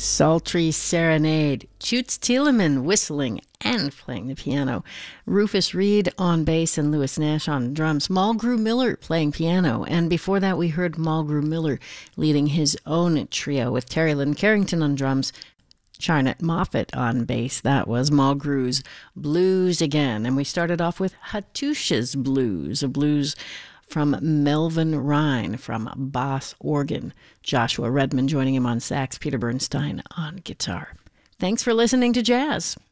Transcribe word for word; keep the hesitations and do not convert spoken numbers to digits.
Sultry Serenade, Toots Thielemann whistling and playing the piano, Rufus Reid on bass and Lewis Nash on drums, Mulgrew Miller playing piano, and before that we heard Mulgrew Miller leading his own trio with Terry Lynn Carrington on drums, Charlotte Moffat on bass. That was Mulgrew's Blues Again. And we started off with Hattusha's Blues, a blues from Melvin Rhine from bass organ. Joshua Redman joining him on sax, Peter Bernstein on guitar. Thanks for listening to Jazz.